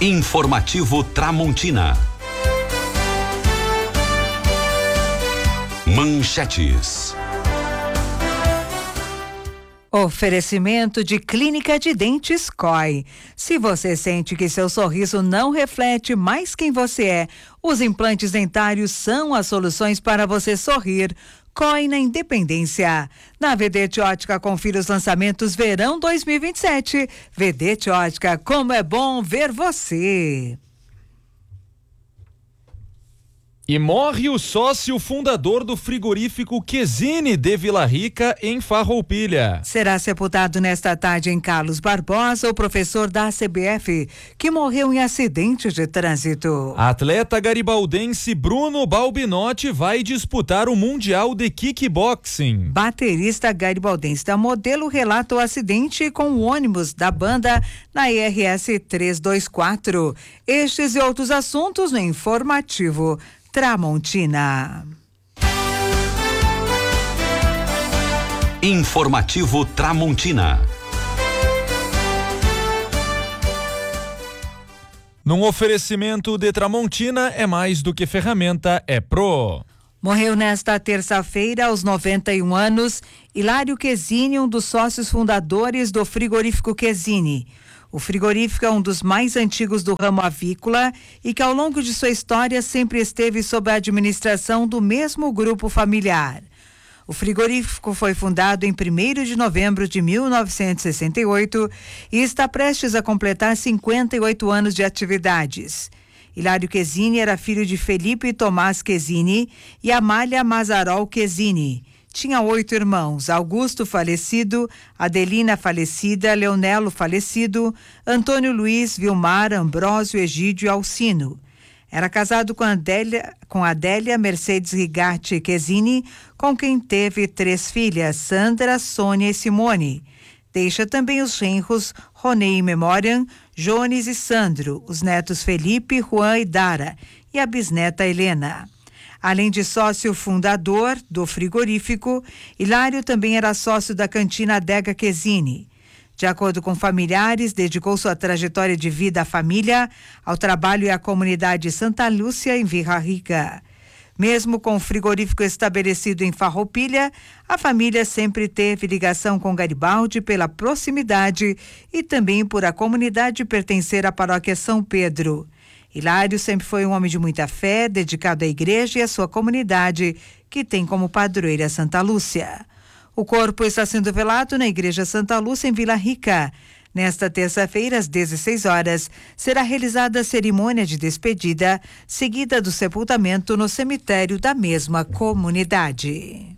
Informativo Tramontina. Manchetes. Oferecimento de Clínica de Dentes COI. Se você sente que seu sorriso não reflete mais quem você é, os implantes dentários são as soluções para você sorrir. COI na Independência. Na Vedete Ótica, confira os lançamentos verão 2027. Vedete Ótica, como é bom ver você. E morre o sócio fundador do frigorífico Quesini de Vila Rica, em Farroupilha. Será sepultado nesta tarde em Carlos Barbosa o professor da CBF, que morreu em acidente de trânsito. Atleta garibaldense Bruno Balbinotti vai disputar o Mundial de Kickboxing. Baterista garibaldense da Modelo relata o acidente com o ônibus da banda na IRS 324. Estes e outros assuntos no Informativo Tramontina. Informativo Tramontina. Num oferecimento de Tramontina, é mais do que ferramenta, é Pro. Morreu nesta terça-feira, aos 91 anos, Hilário Quesini, um dos sócios fundadores do frigorífico Quesini. O frigorífico é um dos mais antigos do ramo avícola e que ao longo de sua história sempre esteve sob a administração do mesmo grupo familiar. O frigorífico foi fundado em 1º de novembro de 1968 e está prestes a completar 58 anos de atividades. Hilário Quesini era filho de Felipe Tomás Quesini e Amália Mazarol Quesini. Tinha 8 irmãos: Augusto falecido, Adelina falecida, Leonelo falecido, Antônio Luiz, Vilmar, Ambrósio, Egídio e Alcino. Era casado com Adélia Mercedes Rigatti Quesini, com quem teve 3 filhas, Sandra, Sônia e Simone. Deixa também os genros Ronei e Memoriam, Jones e Sandro, os netos Felipe, Juan e Dara, e a bisneta Helena. Além de sócio fundador do frigorífico, Hilário também era sócio da cantina Adega Quesini. De acordo com familiares, dedicou sua trajetória de vida à família, ao trabalho e à comunidade Santa Lúcia, em Vila Rica. Mesmo com o frigorífico estabelecido em Farroupilha, a família sempre teve ligação com Garibaldi pela proximidade e também por a comunidade pertencer à paróquia São Pedro. Hilário sempre foi um homem de muita fé, dedicado à igreja e à sua comunidade, que tem como padroeira Santa Lúcia. O corpo está sendo velado na Igreja Santa Lúcia, em Vila Rica. Nesta terça-feira, às 16 horas, será realizada a cerimônia de despedida, seguida do sepultamento no cemitério da mesma comunidade.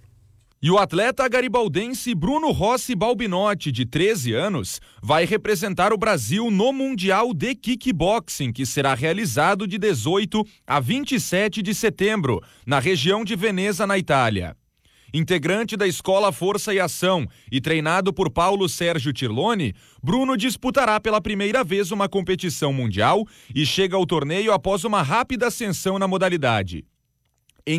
E o atleta garibaldense Bruno Rossi Balbinotti, de 13 anos, vai representar o Brasil no Mundial de Kickboxing, que será realizado de 18 a 27 de setembro, na região de Veneza, na Itália. Integrante da Escola Força e Ação e treinado por Paulo Sérgio Tirlone, Bruno disputará pela primeira vez uma competição mundial e chega ao torneio após uma rápida ascensão na modalidade. Em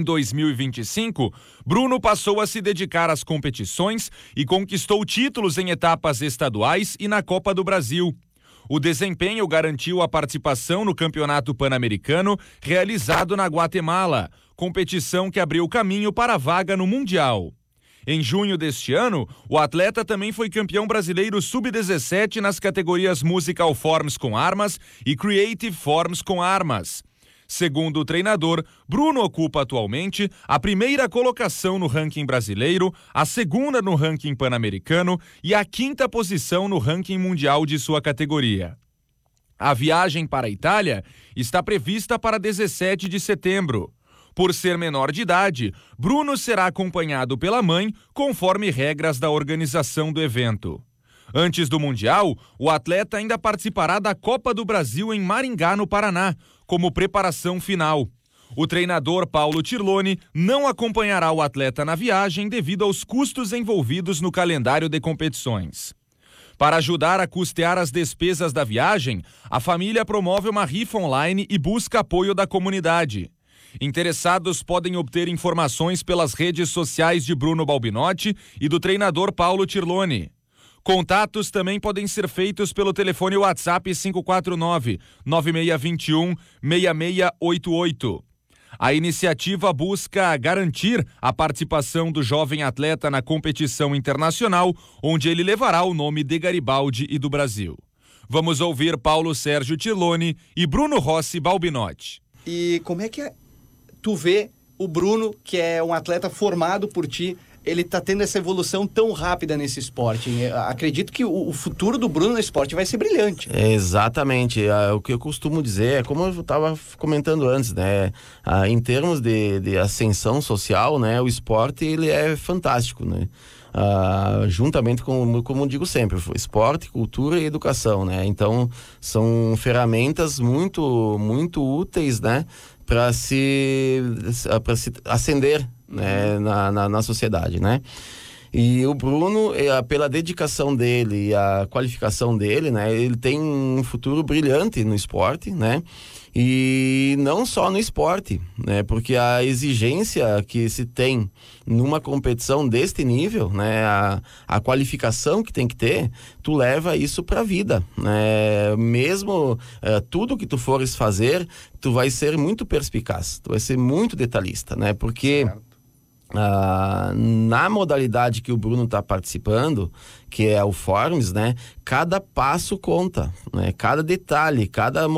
2025, Bruno passou a se dedicar às competições e conquistou títulos em etapas estaduais e na Copa do Brasil. O desempenho garantiu a participação no Campeonato Pan-Americano realizado na Guatemala, competição que abriu caminho para a vaga no Mundial. Em junho deste ano, o atleta também foi campeão brasileiro sub-17 nas categorias Musical Forms com armas e Creative Forms com armas. Segundo o treinador, Bruno ocupa atualmente a primeira colocação no ranking brasileiro, a segunda no ranking pan-americano e a 5ª posição no ranking mundial de sua categoria. A viagem para a Itália está prevista para 17 de setembro. Por ser menor de idade, Bruno será acompanhado pela mãe, conforme regras da organização do evento. Antes do Mundial, o atleta ainda participará da Copa do Brasil em Maringá, no Paraná, como preparação final. O treinador Paulo Tirlone não acompanhará o atleta na viagem devido aos custos envolvidos no calendário de competições. Para ajudar a custear as despesas da viagem, a família promove uma rifa online e busca apoio da comunidade. Interessados podem obter informações pelas redes sociais de Bruno Balbinotti e do treinador Paulo Tirlone. Contatos também podem ser feitos pelo telefone WhatsApp 549-9621-6688. A iniciativa busca garantir a participação do jovem atleta na competição internacional, onde ele levará o nome de Garibaldi e do Brasil. Vamos ouvir Paulo Sérgio Tirloni e Bruno Rossi Balbinotti. E como é que tu vê o Bruno, que é um atleta formado por ti, ele tá tendo essa evolução tão rápida nesse esporte? Acredito que o futuro do Bruno no esporte vai ser brilhante. Exatamente. O que eu costumo dizer é, como eu estava comentando antes, né? Em termos de ascensão social, né? O esporte, ele é fantástico, né? Juntamente com, como eu digo sempre, esporte, cultura e educação, né? Então, são ferramentas muito, muito úteis, né? Para se ascender, né? na sociedade, né? E o Bruno, pela dedicação dele e a qualificação dele, né? Ele tem um futuro brilhante no esporte, né? E não só no esporte, né? Porque a exigência que se tem numa competição deste nível, né? A qualificação que tem que ter, tu leva isso pra vida, né? Mesmo tudo que tu fores fazer, tu vai ser muito perspicaz, tu vai ser muito detalhista, né? Porque na modalidade que o Bruno está participando, que é o Forms, né? Cada passo conta, né? Cada detalhe, cada